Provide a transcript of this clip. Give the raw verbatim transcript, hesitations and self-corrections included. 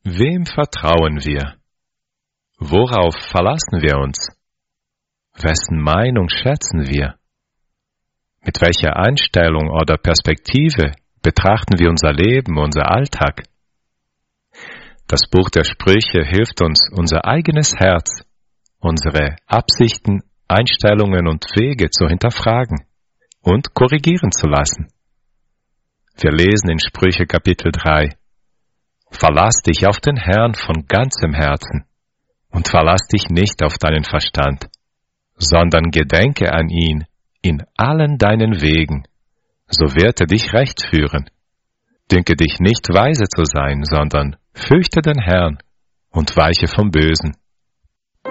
Wem vertrauen wir? Worauf verlassen wir uns? Wessen Meinung schätzen wir? Mit welcher Einstellung oder Perspektive betrachten wir unser Leben, unser Alltag? Das Buch der Sprüche hilft uns, unser eigenes Herz, unsere Absichten, Einstellungen und Wege zu hinterfragen und korrigieren zu lassen. Wir lesen in Sprüche Kapitel drei: Verlass dich auf den Herrn von ganzem Herzen und verlass dich nicht auf deinen Verstand, sondern gedenke an ihn in allen deinen Wegen, so wird er dich recht führen. Dünke dich nicht weise zu sein, sondern fürchte den Herrn und weiche vom Bösen.